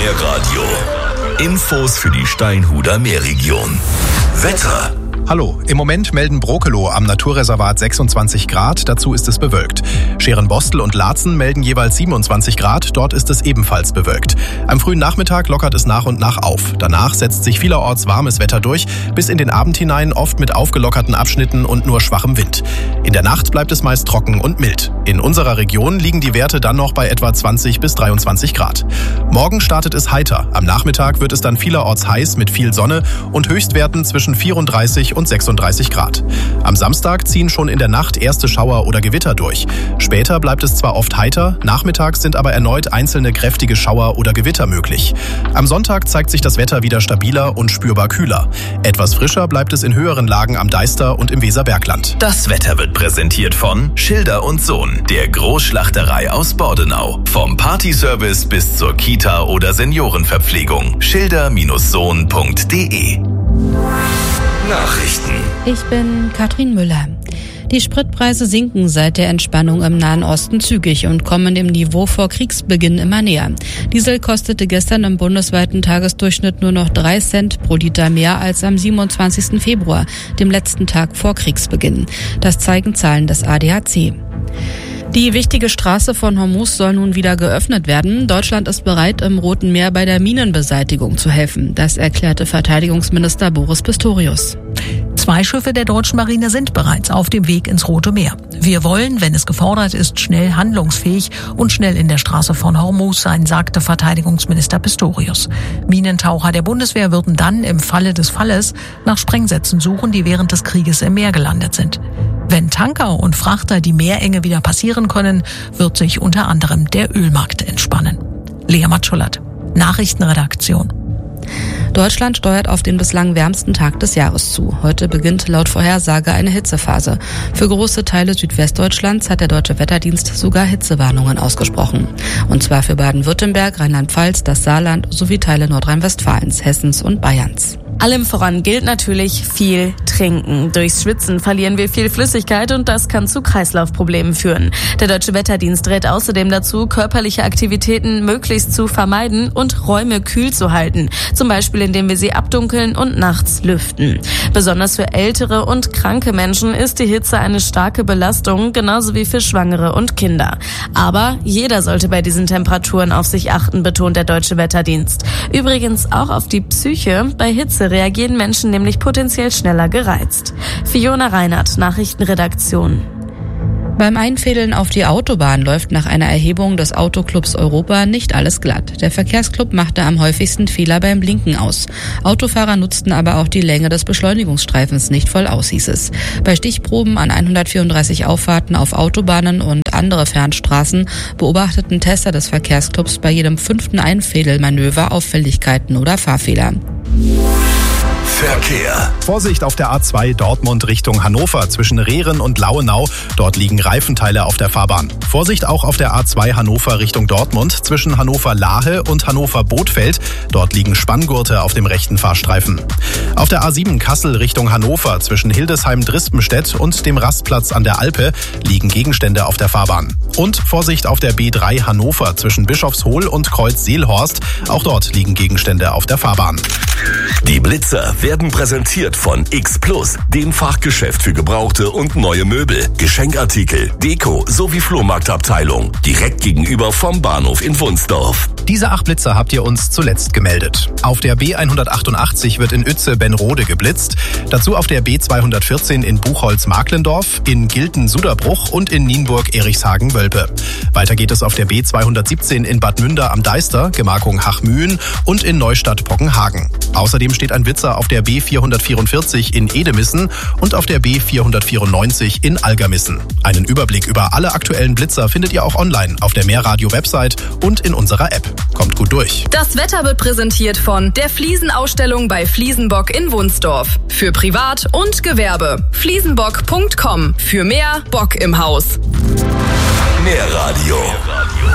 Meerradio. Infos für die Steinhuder Meerregion. Wetter. Hallo, im Moment melden Brokeloh am Naturreservat 26 Grad, dazu ist es bewölkt. Scherenbostel und Laatzen melden jeweils 27 Grad, dort ist es ebenfalls bewölkt. Am frühen Nachmittag lockert es nach und nach auf. Danach setzt sich vielerorts warmes Wetter durch, bis in den Abend hinein, oft mit aufgelockerten Abschnitten und nur schwachem Wind. In der Nacht bleibt es meist trocken und mild. In unserer Region liegen die Werte dann noch bei etwa 20 bis 23 Grad. Morgen startet es heiter. Am Nachmittag wird es dann vielerorts heiß mit viel Sonne und Höchstwerten zwischen 34 und 36 Grad. Am Samstag ziehen schon in der Nacht erste Schauer oder Gewitter durch. Später bleibt es zwar oft heiter, nachmittags sind aber erneut einzelne kräftige Schauer oder Gewitter möglich. Am Sonntag zeigt sich das Wetter wieder stabiler und spürbar kühler. Etwas frischer bleibt es in höheren Lagen am Deister und im Weserbergland. Das Wetter wird präsentiert von Schilder & Sohn, der Großschlachterei aus Bordenau. Vom Partyservice bis zur Kita- oder Seniorenverpflegung. schilder-sohn.de. Nachrichten. Ich bin Katrin Müller. Die Spritpreise sinken seit der Entspannung im Nahen Osten zügig und kommen dem Niveau vor Kriegsbeginn immer näher. Diesel kostete gestern im bundesweiten Tagesdurchschnitt nur noch 3 Cent pro Liter mehr als am 27. Februar, dem letzten Tag vor Kriegsbeginn. Das zeigen Zahlen des ADAC. Die wichtige Straße von Hormuz soll nun wieder geöffnet werden. Deutschland ist bereit, im Roten Meer bei der Minenbeseitigung zu helfen. Das erklärte Verteidigungsminister Boris Pistorius. 2 Schiffe der deutschen Marine sind bereits auf dem Weg ins Rote Meer. Wir wollen, wenn es gefordert ist, schnell handlungsfähig und schnell in der Straße von Hormuz sein, sagte Verteidigungsminister Pistorius. Minentaucher der Bundeswehr würden dann im Falle des Falles nach Sprengsätzen suchen, die während des Krieges im Meer gelandet sind. Wenn Tanker und Frachter die Meerenge wieder passieren können, wird sich unter anderem der Ölmarkt entspannen. Lea Matschulat, Nachrichtenredaktion. Deutschland steuert auf den bislang wärmsten Tag des Jahres zu. Heute beginnt laut Vorhersage eine Hitzephase. Für große Teile Südwestdeutschlands hat der Deutsche Wetterdienst sogar Hitzewarnungen ausgesprochen. Und zwar für Baden-Württemberg, Rheinland-Pfalz, das Saarland sowie Teile Nordrhein-Westfalens, Hessens und Bayerns. Allem voran gilt natürlich viel trinken. Durchs Schwitzen verlieren wir viel Flüssigkeit und das kann zu Kreislaufproblemen führen. Der Deutsche Wetterdienst rät außerdem dazu, körperliche Aktivitäten möglichst zu vermeiden und Räume kühl zu halten. Zum Beispiel, indem wir sie abdunkeln und nachts lüften. Besonders für ältere und kranke Menschen ist die Hitze eine starke Belastung, genauso wie für Schwangere und Kinder. Aber jeder sollte bei diesen Temperaturen auf sich achten, betont der Deutsche Wetterdienst. Übrigens auch auf die Psyche. Bei Hitze reagieren Menschen nämlich potenziell schneller gereizt. Fiona Reinhardt, Nachrichtenredaktion. Beim Einfädeln auf die Autobahn läuft nach einer Erhebung des Autoclubs Europa nicht alles glatt. Der Verkehrsclub machte am häufigsten Fehler beim Blinken aus. Autofahrer nutzten aber auch die Länge des Beschleunigungsstreifens nicht voll aus, hieß es. Bei Stichproben an 134 Auffahrten auf Autobahnen und andere Fernstraßen beobachteten Tester des Verkehrsclubs bei jedem 5. Einfädelmanöver Auffälligkeiten oder Fahrfehler. Verkehr. Vorsicht auf der A2 Dortmund Richtung Hannover zwischen Rehren und Lauenau. Dort liegen Reifenteile auf der Fahrbahn. Vorsicht auch auf der A2 Hannover Richtung Dortmund zwischen Hannover-Lahe und Hannover-Bothfeld. Dort liegen Spanngurte auf dem rechten Fahrstreifen. Auf der A7 Kassel Richtung Hannover zwischen Hildesheim-Drispenstedt und dem Rastplatz an der Alpe liegen Gegenstände auf der Fahrbahn. Und Vorsicht auf der B3 Hannover zwischen Bischofshohl und Kreuz-Seelhorst. Auch dort liegen Gegenstände auf der Fahrbahn. Die Blitzer werden präsentiert von X Plus, dem Fachgeschäft für gebrauchte und neue Möbel, Geschenkartikel, Deko sowie Flohmarktabteilung. Direkt gegenüber vom Bahnhof in Wunsdorf. Diese 8 Blitzer habt ihr uns zuletzt gemeldet. Auf der B188 wird in Uetze-Benrode geblitzt, dazu auf der B214 in Buchholz-Marklendorf, in Gilten-Suderbruch und in Nienburg-Erichshagen-Wölpe. Weiter geht es auf der B217 in Bad Münder am Deister, Gemarkung Hachmühen und in Neustadt-Pockenhagen. Außerdem steht ein Blitzer auf der B444 in Edemissen und auf der B494 in Algermissen. Einen Überblick über alle aktuellen Blitzer findet ihr auch online auf der Meerradio-Website und in unserer App. Kommt gut durch. Das Wetter wird präsentiert von der Fliesenausstellung bei Fliesenbock in Wunsdorf. Für Privat und Gewerbe. Fliesenbock.com. Für mehr Bock im Haus. Meerradio.